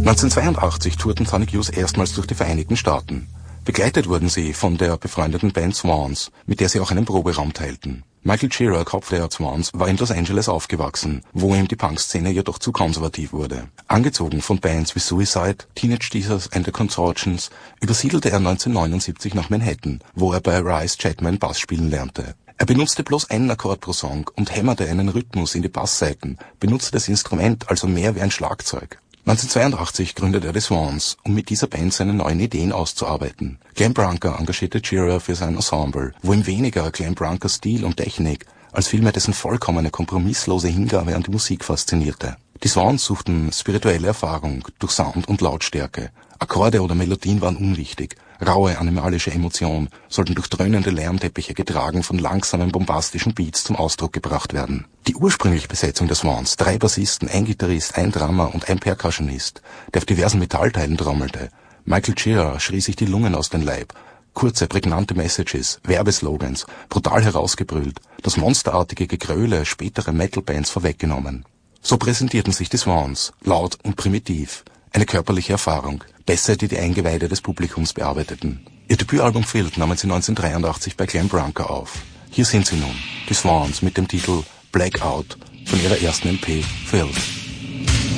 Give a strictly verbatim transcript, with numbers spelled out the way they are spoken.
neunzehnhundertzweiundachtzig tourten Sonic Youth erstmals durch die Vereinigten Staaten. Begleitet wurden sie von der befreundeten Band Swans, mit der sie auch einen Proberaum teilten. Michael Gira, Kopf der Swans, war in Los Angeles aufgewachsen, wo ihm die Punkszene jedoch zu konservativ wurde. Angezogen von Bands wie Suicide, Teenage Jesus and the Consortions, übersiedelte er neunzehnhundertneunundsiebzig nach Manhattan, wo er bei Rice Chapman Bass spielen lernte. Er benutzte bloß einen Akkord pro Song und hämmerte einen Rhythmus in die Basssaiten, benutzte das Instrument also mehr wie ein Schlagzeug. neunzehnhundertzweiundachtzig gründete er die Swans, um mit dieser Band seine neuen Ideen auszuarbeiten. Glenn Branca engagierte Gira für sein Ensemble, wo ihm weniger Glenn Brancas Stil und Technik, als vielmehr dessen vollkommene, kompromisslose Hingabe an die Musik faszinierte. Die Swans suchten spirituelle Erfahrung durch Sound und Lautstärke. Akkorde oder Melodien waren unwichtig. Raue, animalische Emotionen sollten durch dröhnende Lärmteppiche getragen von langsamen, bombastischen Beats zum Ausdruck gebracht werden. Die ursprüngliche Besetzung der Swans, drei Bassisten, ein Gitarrist, ein Drummer und ein Percussionist, der auf diversen Metallteilen trommelte. Michael Gira schrie sich die Lungen aus dem Leib. Kurze, prägnante Messages, Werbeslogans, brutal herausgebrüllt, das monsterartige Gegröle späterer Metal-Bands vorweggenommen. So präsentierten sich die Swans, laut und primitiv. Eine körperliche Erfahrung, Bässe, die die Eingeweide des Publikums bearbeiteten. Ihr Debütalbum Filth nahmen sie neunzehnhundertdreiundachtzig bei Glenn Branca auf. Hier sind sie nun, die Swans mit dem Titel Blackout von ihrer ersten L P Filth.